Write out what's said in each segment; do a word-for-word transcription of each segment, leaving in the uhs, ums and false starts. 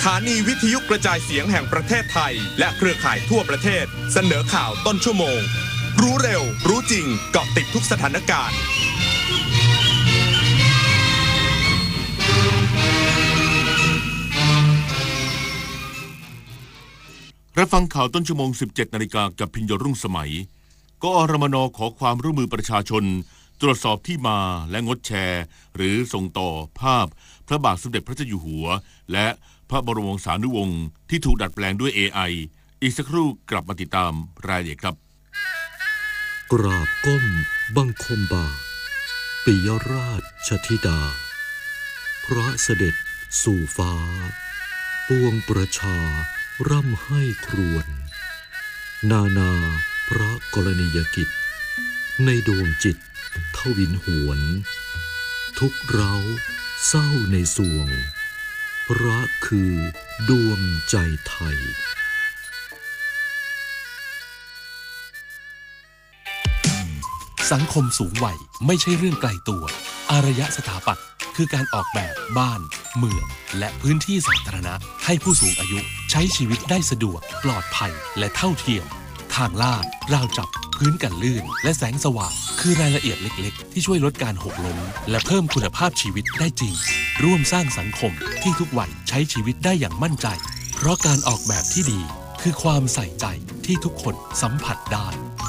ถานีวิทยุกระจายเสียงแห่งประเทศไทยและเครือข่ายทั่วประเทศเสนอข่าวต้นชั่วโมงรู้เร็วรู้จริงเกาะติดทุกสถานการณ์รับฟังข่าวต้นชั่วโมง สิบเจ็ดนาฬิกากับพิญญรุ่งสมัยกอรมนขอความร่วมมือประชาชนตรวจสอบที่มาและงดแชร์หรือส่งต่อภาพพระบาทสมเด็จพระเจ้าอยู่หัวและพระบรมวงศานุวงศ์ที่ถูกดัดแปลงด้วย เอ ไอ อีกสักครู่กลับมาติดตามรายละเอียดครับกราบก้มบังคมบาทปิยราชธิดาพระเสด็จสู่ฟ้าปวงประชาร่ำให้ครวญนานาพระกรณียกิจในดวงจิตทวินหวนทุกเร้าเศร้าในสวงพระคือดวงใจไทยสังคมสูงวัยไม่ใช่เรื่องไกลตัวอารยสถาปัตย์คือการออกแบบบ้านเมืองและพื้นที่สาธารณะให้ผู้สูงอายุใช้ชีวิตได้สะดวกปลอดภัยและเท่าเทียมทางลาดราวจับพื้นกันลื่นและแสงสว่างคือรายละเอียดเล็กๆที่ช่วยลดการหกล้มและเพิ่มคุณภาพชีวิตได้จริงร่วมสร้างสังคมที่ทุกวัยใช้ชีวิตได้อย่างมั่นใจเพราะการออกแบบที่ดีคือความใส่ใจที่ทุกคนสัมผัสได้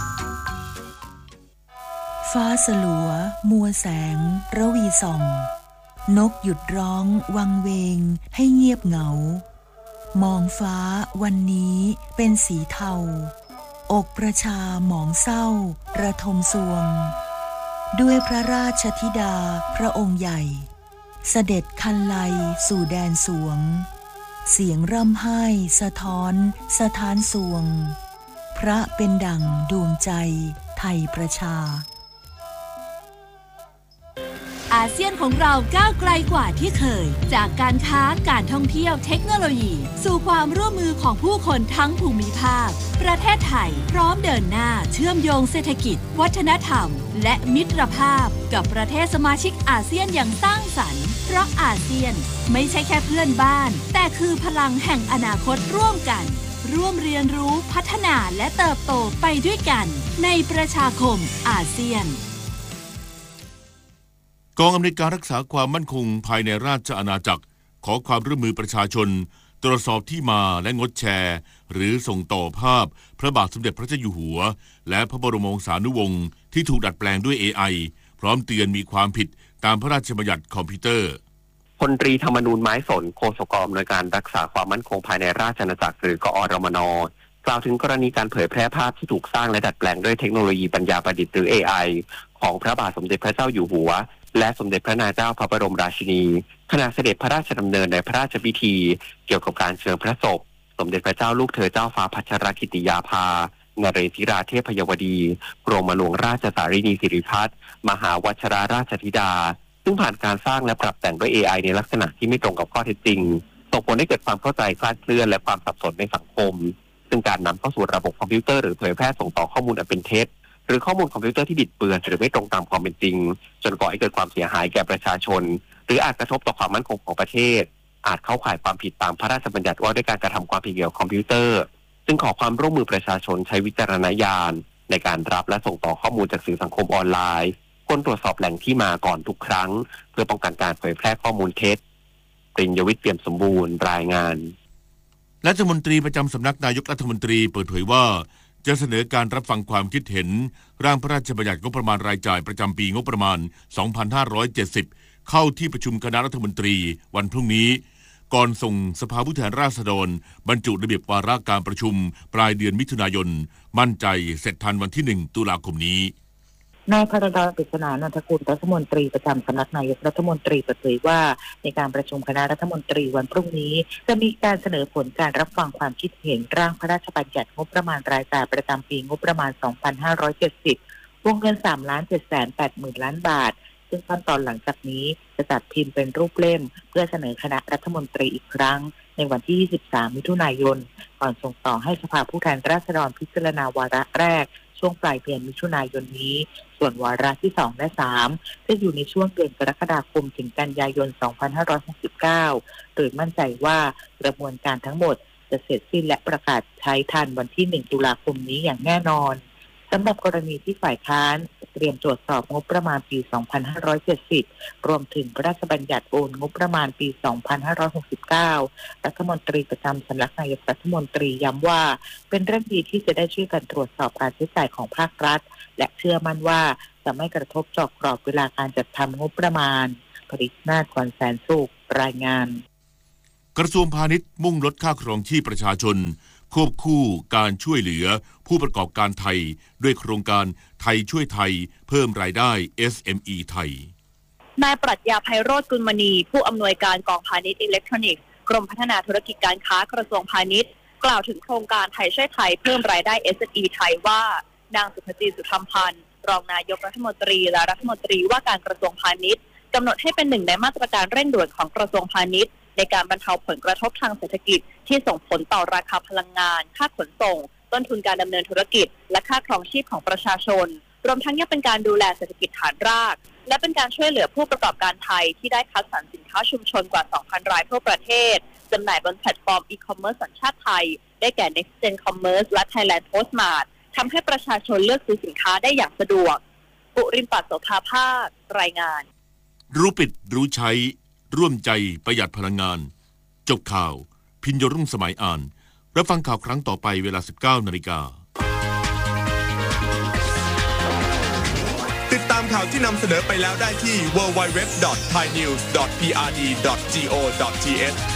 ฟ้าสลัวมัวแสงระวีส่องนกหยุดร้องวังเวงให้เงียบเหงามองฟ้าวันนี้เป็นสีเทาอกประชาหมองเศร้าระทมสวงด้วยพระราชธิดาพระองค์ใหญ่เสด็จคันไลสู่แดนสวงเสียงร่ำไห้สะท้อนสะท้านสวงพระเป็นดั่งดวงใจไทยประชาอาเซียนของเราก้าวไกลกว่าที่เคยจากการค้าการท่องเที่ยวเทคโนโลยีสู่ความร่วมมือของผู้คนทั้งภูมิภาคประเทศไทยพร้อมเดินหน้าเชื่อมโยงเศรษฐกิจวัฒนธรรมและมิตรภาพกับประเทศสมาชิกอาเซียนอย่างสร้างสรรค์เพราะอาเซียนไม่ใช่แค่เพื่อนบ้านแต่คือพลังแห่งอนาคตร่วมกันร่วมเรียนรู้พัฒนาและเติบโตไปด้วยกันในประชาคมอาเซียนกองอำนวยการรักษาความมั่นคงภายในราชอาณาจักรขอความร่วมมือประชาชนตรวจสอบที่มาและงดแชร์หรือส่งต่อภาพพระบาทสมเด็จพระเจ้าอยู่หัวและพระบรมวงศานุวงศ์ที่ถูกดัดแปลงด้วย เอ ไอ พร้อมเตือนมีความผิดตามพระราชบัญญัติคอมพิวเตอร์พลตรีธรรมนูญไม้สนโฆษกกองอำนวยการรักษาความมั่นคงภายในราชอาณาจักรหรือกอรมนกล่าวถึงกรณีการเผยแพร่ภาพที่ถูกสร้างและดัดแปลงด้วยเทคโนโลยีปัญญาประดิษฐ์หรือ เอ ไอ ของพระบาทสมเด็จพระเจ้าอยู่หัวและสมเด็จพระนางเจ้าพระบรมราชินีขณะเสด็จพระราชดำเนินในพระราชพิธีเกี่ยวกับการเชิญพระศพสมเด็จพระเจ้าลูกเธอเจ้าฟ้าพัชรกิติยาภานเรศราเทพยวดีกรมหลวงราชสารินีสิริพัฒน์มหาวชิราราชธิดาซึ่งผ่านการสร้างและปรับแต่งด้วย เอ ไอ ในลักษณะที่ไม่ตรงกับข้อเท็จจริงส่งผลให้เกิดความเข้าใจคลาดเคลื่อนและความสับสนในสังคมซึ่งการนำเข้าสู่ระบบคอมพิวเตอร์หรือเผยแพร่ส่งต่อข้อมูลอันเป็นเท็จหรือข้อมูลคอมพิวเตอร์ที่บิดเบือนหรือไม่ตรงตามความเป็นจริงจนก่อให้เกิดความเสียหายแก่ประชาชนหรืออาจกระทบต่อความมั่นคงของประเทศอาจเข้าข่ายความผิดตามพระราชบัญญัติว่าด้วยการกระทำความผิดเกี่ยวกับคอมพิวเตอร์ซึ่งขอความร่วมมือประชาชนใช้วิจารณญาณในการรับและส่งต่อข้อมูลจากสื่อสังคมออนไลน์ควรตรวจสอบแหล่งที่มาก่อนทุกครั้งเพื่อป้องกันการเผยแพร่ข้อมูลเท็จปริญญวิทย์เปี่ยมสมบูรณ์รายงานรัฐมนตรีประจำสำนักนายกรัฐมนตรีเปิดเผยว่าจะเสนอการรับฟังความคิดเห็นร่างพระราชบัญญัติงบประมาณรายจ่ายประจำปีงบประมาณสองพันห้าร้อยเจ็ดสิบเข้าที่ประชุมคณะรัฐมนตรีวันพรุ่งนี้ก่อนส่งสภาผู้แทนราษฎรบรรจุระเบียบวาระการประชุมปลายเดือนมิถุนายนมั่นใจเสร็จทันวันที่หนึ่งตุลาคมนี้นายพรดล ปริศนานันทกุลรัฐมนตรีประจำสำนักนายกรัฐมนตรีเปิดเผยว่าในการประชุมคณะรัฐมนตรีวันพรุ่งนี้จะมีการเสนอผลการรับฟังความคิดเห็นร่างพระราชบัญญัติงบประมาณรายจ่ายประจำปีงบประมาณสองพันห้าร้อยเจ็ดสิบวงเงิน สามล้านเจ็ดแสนแปดหมื่น ล้านบาทซึ่งขั้นตอนหลังจากนี้จะจัดพิมพ์เป็นรูปเล่มเพื่อเสนอคณะรัฐมนตรีอีกครั้งในวันที่ยี่สิบสามมิถุนายนก่อนส่งต่อให้สภาผู้แทนราษฎรพิจารณาวาระแรกช่วงปลายเดือนมิถุนายนนี้ส่วนวาระที่สองและสามจะอยู่ในช่วงเดือนกรกฎาคมถึงกันยายนสองพันห้าร้อยหกสิบเก้าโดยมั่นใจว่ากระบวนการทั้งหมดจะเสร็จสิ้นและประกาศใช้ทันวันที่หนึ่งตุลาคมนี้อย่างแน่นอนสำหรับกรณีที่ฝ่ายค้านเตรียมตรวจสอบงบประมาณปี สองพันห้าร้อยเจ็ดสิบ รวมถึงพระราชบัญญัติโอนงบประมาณปี สองพันห้าร้อยหกสิบเก้า รัฐมนตรีประจำสำนักนายกรัฐมนตรีย้ำว่าเป็นเรื่องดีที่จะได้ช่วยกันตรวจสอบการใช้จ่ายของภาครัฐและเชื่อมั่นว่าจะไม่กระทบต่อกรอบเวลาการจัดทำงบประมาณปริศนาถขวัญแสนสุขรายงานกระทรวงพาณิชย์มุ่งลดค่าครองชีพประชาชนควบคู่การช่วยเหลือผู้ประกอบการไทยด้วยโครงการไทยช่วยไทยเพิ่มรายได้ เอส เอ็ม อี ไทยนายปรัชญาไพโรจน์กุลมณีผู้อำนวยการกองพาณิชย์อิเล็กทรอนิกส์กรมพัฒนาธุรกิจการค้ากระทรวงพาณิชย์กล่าวถึงโครงการไทยช่วยไทยเพิ่มรายได้ เอส เอ็ม อี ไทยว่านางสุภจีสุธรรมพันธ์รองนายกรัฐมนตรีและรัฐมนตรีว่าการกระทรวงพาณิชย์กำหนดให้เป็นหนึ่งในมาตรการเร่งด่วนของกระทรวงพาณิชย์ในการบรรเทาผลกระทบทางเศรษฐกิจที่ส่งผลต่อราคาพลังงานค่าขนส่งต้นทุนการดำเนินธุรกิจและค่าครองชีพของประชาชนรวมทั้งยังเป็นการดูแลเศรษฐกิจฐานรากและเป็นการช่วยเหลือผู้ประกอบการไทยที่ได้คัดสรรสินค้าชุมชนกว่า สองพัน รายทั่วประเทศจำหน่ายบนแพลตฟอร์มอีคอมเมิร์ซสัญชาติไทยได้แก่ Next Gen Commerce และ Thailand Postmart ทำให้ประชาชนเลือกซื้อสินค้าได้อย่างสะดวกปุริมปัตโสภาภาครายงานรู้ปิดรู้ใช้ร่วมใจประหยัดพลังงานจบข่าวพิญญรุ่งสมัยอ่านรับฟังข่าวครั้งต่อไปเวลา สิบเก้านาฬิกาติดตามข่าวที่นำเสนอไปแล้วได้ที่ ดับเบิลยู ดับเบิลยู ดับเบิลยู ดอท ไทยนิวส์ ดอท พี อาร์ ดี ดอท จี โอ ดอท ที เอช